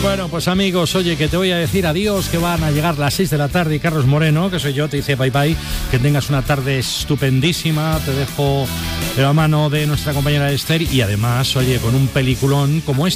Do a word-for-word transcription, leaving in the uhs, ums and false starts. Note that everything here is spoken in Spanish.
Bueno, pues amigos, oye, que te voy a decir adiós, que van a llegar las seis de la tarde y Carlos Moreno, que soy yo, te dice bye bye, que tengas una tarde estupendísima, te dejo de la mano de nuestra compañera Esther y además, oye, con un peliculón como este.